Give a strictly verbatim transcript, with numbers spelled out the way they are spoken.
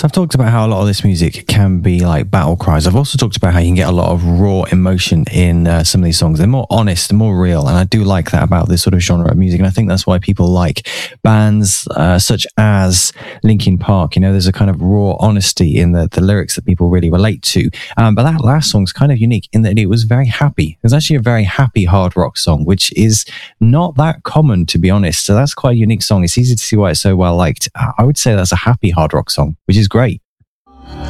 So I've talked about how a lot of this music can be like battle cries. I've also talked about how you can get a lot of raw emotion in uh, some of these songs. They're more honest, more real, and I do like that about this sort of genre of music. And I think that's why people like bands uh, such as Linkin Park. You know, there's a kind of raw honesty in the, the lyrics that people really relate to. Um, but that last song's kind of unique in that it was very happy. It was actually a very happy hard rock song, which is not that common, to be honest. So that's quite a unique song. It's easy to see why it's so well liked. I would say that's a happy hard rock song, which is great.